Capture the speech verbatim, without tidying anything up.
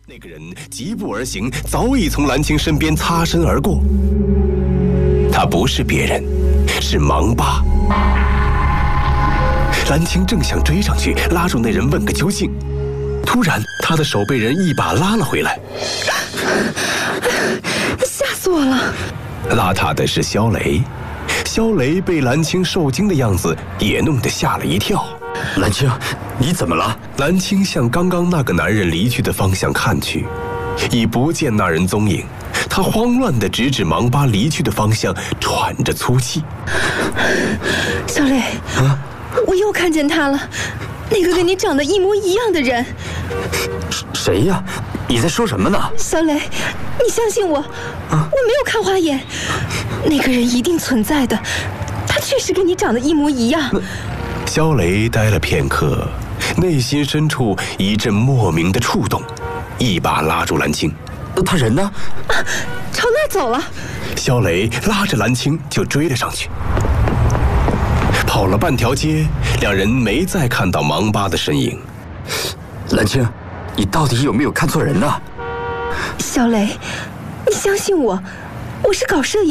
那个人疾步而行，早已从蓝青身边擦身而过。他不是别人，是芒巴。蓝青正想追上去，拉住那人问个究竟，突然他的手被人一把拉了回来。 吓死我了！ 拉他的是萧雷，萧雷被蓝青受惊的样子也弄得吓了一跳。 蓝青，你怎么了？ 蓝青向刚刚那个男人离去的方向看去，已不见那人踪影。他慌乱地直指芒巴离去的方向，喘着粗气。 小磊，啊，我又看见他了，那个跟你长得一模一样的人。 谁呀？你在说什么呢？ 小磊，你相信我，啊、我没有看花眼，那个人一定存在的，他确实跟你长得一模一样。 萧雷呆了片刻，内心深处一阵莫名的触动，一把拉住蓝青。 他人呢？ 啊，朝那儿走了。 萧雷拉着蓝青就追了上去。跑了半条街，两人没再看到芒巴的身影。 蓝青，你到底有没有看错人呢？ 小雷，你相信我，我是搞摄影。